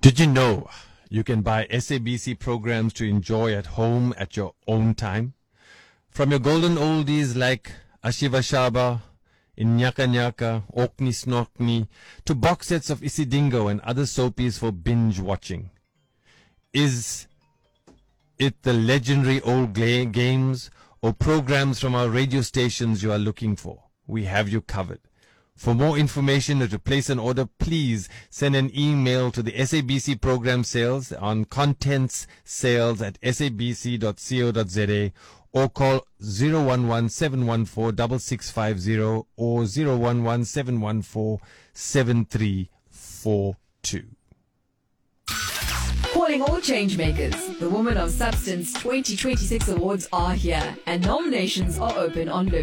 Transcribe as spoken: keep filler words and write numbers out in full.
Did you know you can buy S A B C programs to enjoy at home at your own time? From your golden oldies like Ashiva Shaba, Inyaka Nyaka, Okni Snokni, to box sets of Isidingo and other soapies for binge watching. Is it the legendary old gla- games or programs from our radio stations you are looking for? We have you covered. For more information or to place an order, please send an email to the S A B C program sales on contents sales at sabc dot co dot za or call zero one one seven one four six six five zero or zero one one seven one four seven three four two. Calling all changemakers. The Woman of Substance twenty twenty-six awards are here and nominations are open on